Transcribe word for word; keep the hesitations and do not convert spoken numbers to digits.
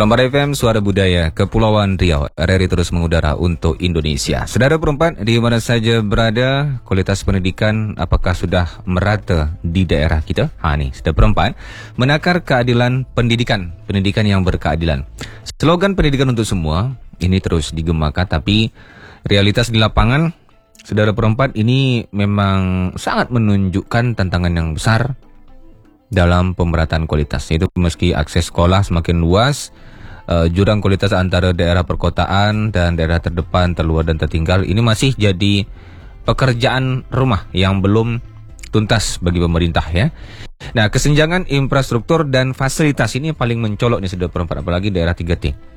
Rambar F M, Suara Budaya, Kepulauan Riau. R R I terus mengudara untuk Indonesia. Saudara perempuan, di mana saja berada, kualitas pendidikan apakah sudah merata di daerah kita? Ha ni, saudara perempuan, menakar keadilan pendidikan, pendidikan yang berkeadilan. Slogan pendidikan untuk semua ini terus digemakan, tapi realitas di lapangan, saudara perempuan, ini memang sangat menunjukkan tantangan yang besar dalam pemerataan kualitas. Itu meski akses sekolah semakin luas, uh, jurang kualitas antara daerah perkotaan dan daerah terdepan, terluar dan tertinggal ini masih jadi pekerjaan rumah yang belum tuntas bagi pemerintah ya. Nah, kesenjangan infrastruktur dan fasilitas ini paling mencolok nih saudara perempuan, apalagi daerah tiga T.